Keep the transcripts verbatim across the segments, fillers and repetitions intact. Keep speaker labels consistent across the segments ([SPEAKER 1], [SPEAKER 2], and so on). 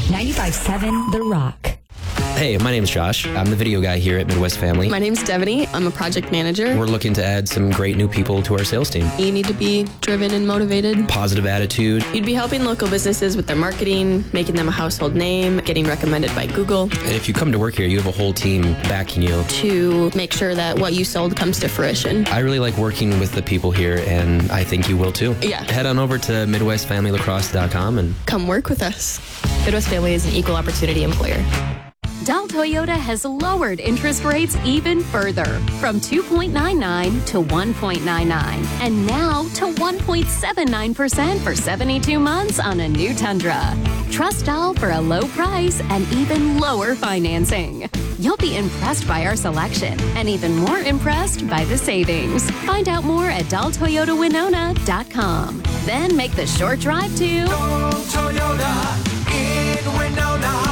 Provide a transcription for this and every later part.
[SPEAKER 1] ninety-five point seven The Rock.
[SPEAKER 2] Hey, my name's Josh. I'm the video guy here at Midwest Family.
[SPEAKER 3] My name's Devaney. I'm a project manager.
[SPEAKER 2] We're looking to add some great new people to our sales team.
[SPEAKER 3] You need to be driven and motivated.
[SPEAKER 2] Positive attitude.
[SPEAKER 3] You'd be helping local businesses with their marketing, making them a household name, getting recommended by Google.
[SPEAKER 2] And if you come to work here, you have a whole team backing you.
[SPEAKER 3] To make sure that what you sold comes to fruition.
[SPEAKER 2] I really like working with the people here, and I think you will too.
[SPEAKER 3] Yeah.
[SPEAKER 2] Head on over to midwest family lacrosse dot com and
[SPEAKER 3] come work with us.
[SPEAKER 4] Midwest Family is an equal opportunity employer.
[SPEAKER 5] Dahl Toyota has lowered interest rates even further from two point nine nine to one point nine nine and now to one point seven nine percent for seventy-two months on a new Tundra. Trust Dahl for a low price and even lower financing. You'll be impressed by our selection and even more impressed by the savings. Find out more at dahl toyota winona dot com. Then make the short drive to
[SPEAKER 6] Dahl Toyota in Winona.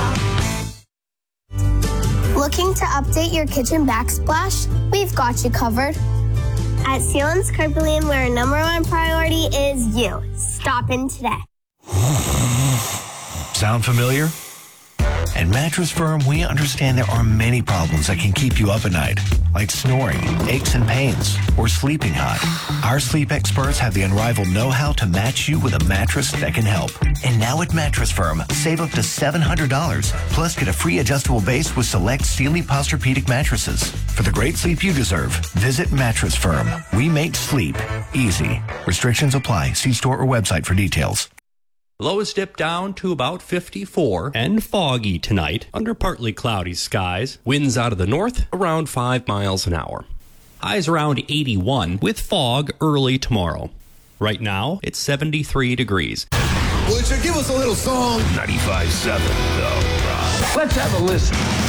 [SPEAKER 7] Looking to update your kitchen backsplash? We've got you covered. At Sealands Carpeting, where our number one priority is you. Stop in today.
[SPEAKER 8] Sound familiar? At Mattress Firm, we understand there are many problems that can keep you up at night, like snoring, aches and pains, or sleeping hot. Our sleep experts have the unrivaled know-how to match you with a mattress that can help. And now at Mattress Firm, save up to seven hundred dollars, plus get a free adjustable base with select Sealy Posturepedic mattresses. For the great sleep you deserve, visit Mattress Firm. We make sleep easy. Restrictions apply. See store or website for details.
[SPEAKER 9] Lows dip down to about fifty-four and foggy tonight under partly cloudy skies. Winds out of the north around five miles an hour. Highs around eighty-one with fog early tomorrow. Right now, it's seventy-three degrees.
[SPEAKER 10] Would you give us a little song?
[SPEAKER 8] ninety-five point seven The Rock.
[SPEAKER 10] Let's have a listen.